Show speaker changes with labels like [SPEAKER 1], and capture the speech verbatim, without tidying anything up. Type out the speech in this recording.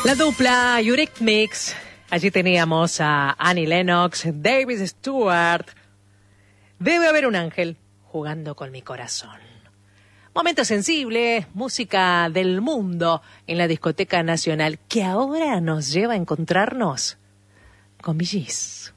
[SPEAKER 1] La dupla Eurythmics. Allí teníamos a Annie Lennox, David Stewart. Debe haber un ángel jugando con mi corazón. Momento sensible, música del mundo en la discoteca nacional que ahora nos lleva a encontrarnos con Bee Gees.